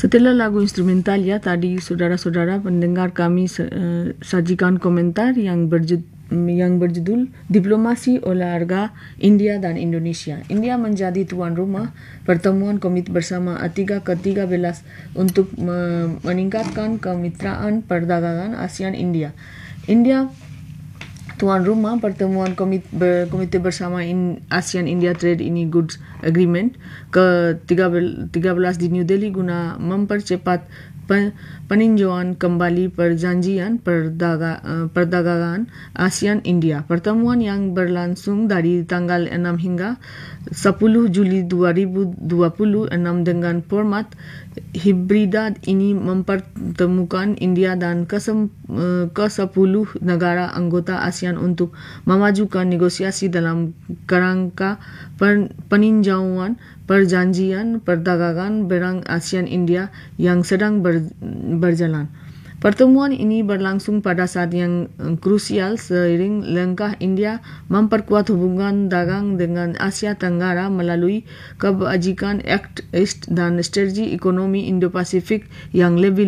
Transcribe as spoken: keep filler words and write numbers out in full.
Setelah lagu instrumental ya, tadi saudara-saudara pendengar kami uh, sajikan komentar yang berjudul yang berjudul Diplomasi Olahraga India dan Indonesia. India menjadi tuan rumah pertemuan komite bersama A tiga ke tiga belas untuk me- meningkatkan kemitraan perdagangan ASEAN-India. India tuan rumah pertemuan komite, ber, komite bersama in ASEAN-India Trade in Goods Agreement ke tiga belas di New Delhi guna mempercepat peninjauan kembali perjanjian perdaga, uh, perdagangan ASEAN-India. Pertemuan yang berlangsung dari tanggal enam hingga sepuluh Juli dua ribu dua puluh enam dengan format hibrida ini mempertemukan India dan ke sepuluh negara anggota ASEAN untuk memajukan negosiasi dalam kerangka peninjauan perjanjian perdagangan barang ASEAN-India yang sedang ber, berjalan. Pertemuan ini berlangsung pada saat yang krusial seiring langkah India memperkuat hubungan dagang dengan Asia Tenggara melalui kebajikan Act East dan strategi ekonomi Indo-Pasifik yang lebih